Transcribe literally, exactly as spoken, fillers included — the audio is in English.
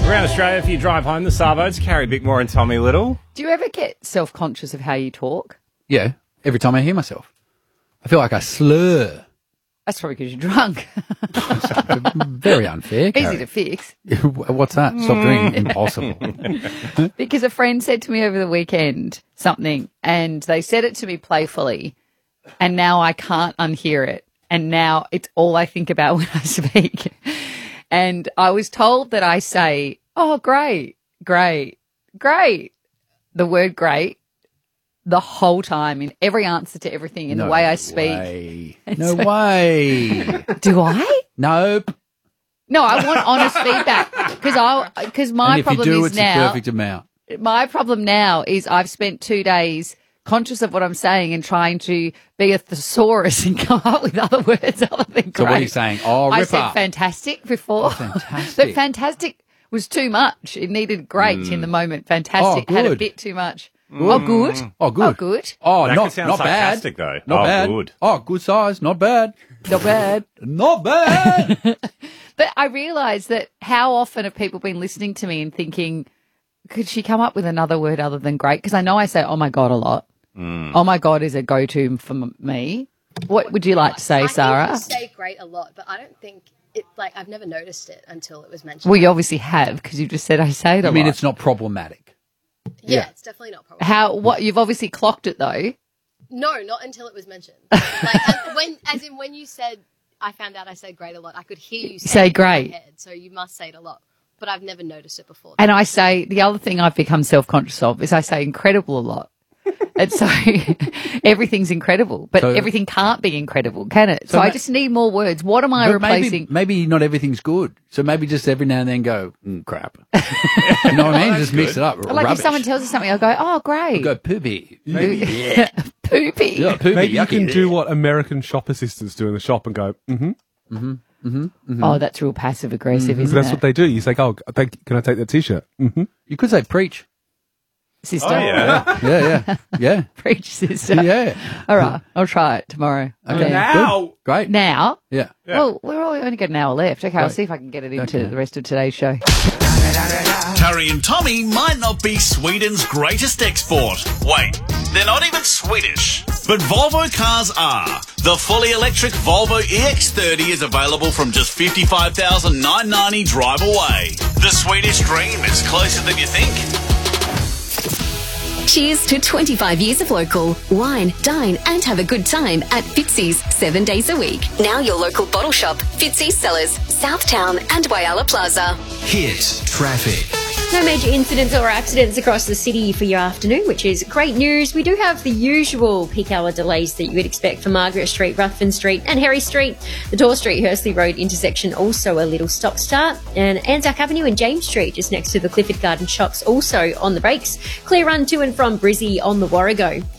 Around Australia, if you drive home, the Savodes, Carrie Bickmore and Tommy Little. Do you ever get self-conscious of how you talk? Yeah, every time I hear myself. I feel like I slur. That's probably because you're drunk. Very unfair, Carrie. Easy to fix. What's that? Stop doing impossible. Because a friend said to me over the weekend something, and they said it to me playfully, and now I can't unhear it. And now it's all I think about when I speak. And I was told that I say, oh, great, great, great, the word great, the whole time in every answer to everything in no the way I speak. Way. No so, way. Do I? Nope. No, I want honest feedback because I because my and if problem you do, is it's now the perfect amount. My problem now is I've spent two days conscious of what I'm saying and trying to be a thesaurus and come up with other words other than great. So what are you saying? Oh, ripper. I said fantastic before. Oh, fantastic. But fantastic was too much. It needed great mm. in the moment. Fantastic oh, had a bit too much. Mm. Oh, good. Oh, good. Oh, good. Oh, that not, not bad. Though. Not oh, bad. Good. Oh, good size. Not bad. Not bad. Not bad. But I realise that how often have people been listening to me and thinking, could she come up with another word other than great? Because I know I say, oh, my God, a lot. Mm. Oh, my God is a go-to for me. What would you like to say, I Sarah? I think you say great a lot, but I don't think it, like, I've never noticed it until it was mentioned. Well, you obviously have because you just said I say it a lot. I mean, it's not problematic. Yeah, yeah, it's definitely not problematic. How, what, you've obviously clocked it, though. No, not until it was mentioned. Like, as, when, as in when you said, I found out I said great a lot, I could hear you say, say it great. in my head, so you must say it a lot. But I've never noticed it before. And I say, the other thing I've become self-conscious of is I say incredible a lot. And so everything's incredible, but so, everything can't be incredible, can it? So, so I just need more words. What am I replacing? Maybe, maybe not everything's good. So maybe just every now and then go, mm, crap. You know what I mean? Oh, just good. mix it up. Like rubbish. If someone tells us something, I'll go, oh, great. I'll go poopy. Maybe. Yeah. Poopy. Yeah, poopy. Maybe you yucky. can do what American shop assistants do in the shop and go, mm-hmm. Mm-hmm. Mm-hmm. Mm-hmm. Oh, that's real passive aggressive, mm-hmm. isn't That's it? what they do. You say, oh, thank, can I take that T-shirt? Mm-hmm. You could say preach. Sister. Oh, yeah. yeah, yeah, yeah. Preach, sister. Yeah. All right, I'll try it tomorrow. Okay. Now. Good. Great. Now? Yeah. yeah. Well, we're all only got an hour left. Okay, Right. I'll see if I can get it into Okay. the rest of today's show. Terry and Tommy might not be Sweden's greatest export. Wait, they're not even Swedish. But Volvo cars are. The fully electric Volvo E X thirty is available from just fifty-five thousand nine hundred ninety drive away. The Swedish dream is closer than you think. Cheers to twenty-five years of local. Wine, dine and have a good time at Fitzy's seven days a week. Now your local bottle shop, Fitzy's Cellars, Southtown and Whyalla Plaza. Hit traffic. No major incidents or accidents across the city for your afternoon, which is great news. We do have the usual peak hour delays that you would expect for Margaret Street, Ruthven Street and Harry Street. The Tor Street, Hursley Road intersection also a little stop-start. And Anzac Avenue and James Street, just next to the Clifford Garden Shops, also on the brakes. Clear run to and from Brizzy on the Warrego.